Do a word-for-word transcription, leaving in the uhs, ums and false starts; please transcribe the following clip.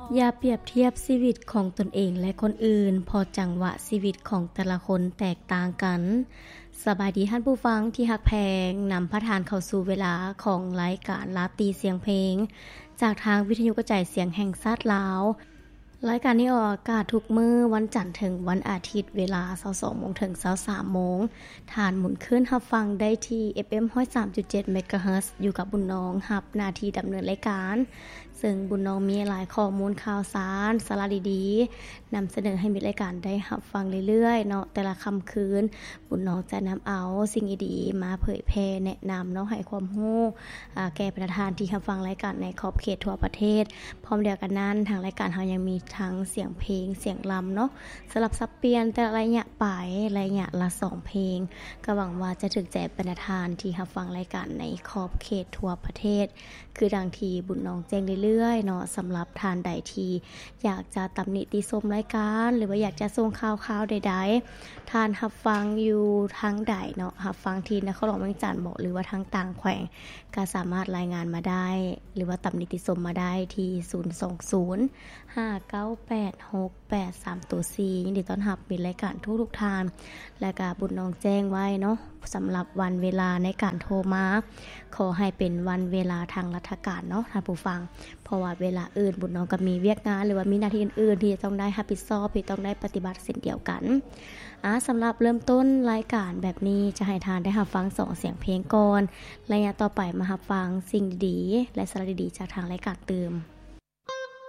อย่าเปรียบเทียบชีวิตของตนเองและคนอื่นเพอจังหวะชีวิตของแต่ละคนแตกต่างกันสบายดีท่านผู้ฟังที่ฮักแพงนำพระทานเข้าสู่เวลาของรายการลาตรีเสียงเพลงจากทางวิทยุกระจายเสียงแห่งชาติลาวรายการนี้ออกอากาศทุกมื้อวันจันทร์ถึงวันอาทิตย์เวลา ยี่สิบสอง โมงถึง ยี่สิบสาม โมงทานหมุนขึ้นรับฟังได้ที่ เอฟ เอ็ม หนึ่งศูนย์สามจุดเจ็ด เมกะเฮิรตซ์อยู่กับบุญน้องรับหน้าที่ดำเนินรายการซึ่งบุญน้องมีหลายข้อมูลข่าวสารสาระดีๆนำเสนอให้มิตรรายการได้รับฟังเรื่อยๆเนาะแต่ละค่ำคืนบุญน้องจะนำเอาสิ่งดีๆมาเผยแพร่แนะนำเนาะให้ความรู้อ่าแก่ประธานที่รับฟังรายการในขอบเขตทั่วประเทศพร้อมเดียวกันนั้นทางรายการเฮายังมีทั้งเสียงเพลงเสียงรำเนาะสลับสับเปลี่ยนแต่ระยะไประยะละสองเพลงก็หวังว่าจะถึกใจประธานที่รับฟังรายการในขอบเขตทั่วประเทศคือดังที่บุญน้องแจ้งเรื่อยๆเนาะสำหรับทานใดที่อยากจะตำหนิติชมรายการหรือว่าอยากจะส่งข่าวๆใดๆทานรับฟังอยู่ทางใดเนาะรับฟังที่นครหลวงเวียงจันทน์บ่หรือว่าทางต่างแขวงก็สามารถรายงานมาได้หรือว่าตำหนิติชมมาได้ที่ศูนย์ สอง ศูนย์ ห้า เก้า แปด หก แปด สาม ตัว สี่ยินดีต้อนรับเป็นรายการทุกๆทานและก็บุญน้องแจ้งไว้เนาะสำหรับวันเวลาในการโทรมาขอให้เป็นวันเวลาทางราชการเนาะท่านผู้ฟังเพราะว่าเวลาอื่นบุญน้องก็มีเวียกงานหรือว่ามีหน้าที่อื่นๆที่จะต้องได้รับผิดชอบที่ต้องได้ปฏิบัติเช่นเดียวกันอ่าสำหรับเริ่มต้นรายการแบบนี้จะให้ทานได้รับฟังสองเสียงเพลงก่อนระยะต่อไปมารับฟังสิ่งดีๆและสาระดีๆจากทางรายการเติม